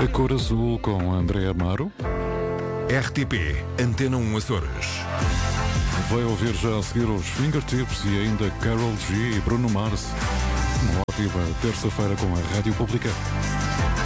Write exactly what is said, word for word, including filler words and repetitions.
A Cor Azul com André Amaro. R T P Antena um Açores. Vai ouvir já a seguir os Fingertips e ainda Carol G e Bruno Mars. Uma ótima terça-feira com a Rádio Pública.